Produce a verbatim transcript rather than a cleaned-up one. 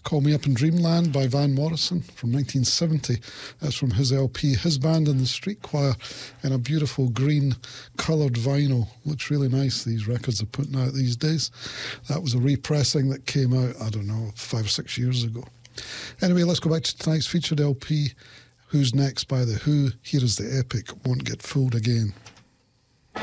Call Me Up in Dreamland by Van Morrison from nineteen seventy. That's from his L P, His Band and the Street Choir, in a beautiful green coloured vinyl. Looks really nice, these records are putting out these days. That was a repressing that came out, I don't know, five or six years ago. Anyway, let's go back to tonight's featured L P, Who's Next by The Who. Here is the epic Won't Get Fooled Again.